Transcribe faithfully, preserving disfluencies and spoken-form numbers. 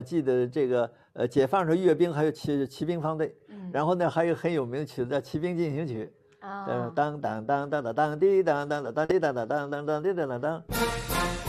记得这个呃，解放时候阅兵还有骑骑兵方队， 嗯， 然后呢还有很有名的曲子叫《骑兵进行曲》，呃， 啊， 当当当当当当滴当当当当滴当当当当当滴当当当。